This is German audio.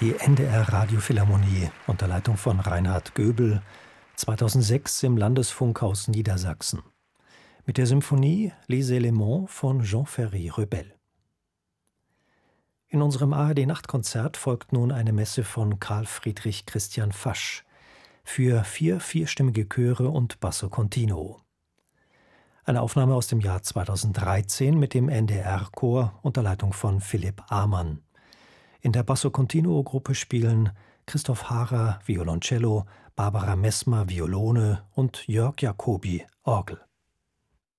Die NDR Radiophilharmonie unter Leitung von Reinhard Göbel, 2006 im Landesfunkhaus Niedersachsen. Mit der Symphonie Les Éléments von Jean-Ferry Rebel. In unserem ARD-Nachtkonzert folgt nun eine Messe von Carl Friedrich Christian Fasch für 4 vierstimmige Chöre und Basso Continuo. Eine Aufnahme aus dem Jahr 2013 mit dem NDR-Chor unter Leitung von Philipp Amann. In der Basso Continuo-Gruppe spielen Christoph Haarer Violoncello, Barbara Messmer Violone und Jörg Jacobi Orgel.